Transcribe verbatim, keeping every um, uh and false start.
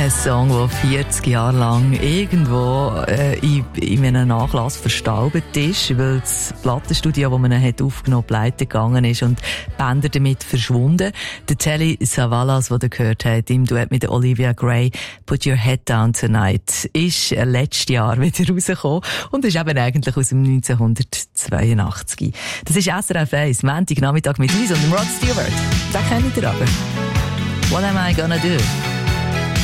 Ein Song, der vierzig Jahre lang irgendwo äh, in, in einem Nachlass verstaubt ist, weil das Plattenstudio, das man ihn hat aufgenommen hat, pleite gegangen ist und die Bänder damit verschwunden. Der Telly Savalas, den ihr gehört habt, im Duett mit Olivia Gray, Put Your Head Down Tonight, ist letztes Jahr wieder rausgekommen und ist eben eigentlich aus dem neunzehnhundertzweiundachtzig. Das ist S R F eins, Montag Nachmittag mit uns und dem Rod Stewart. Den kennt ihr aber. What am I gonna do?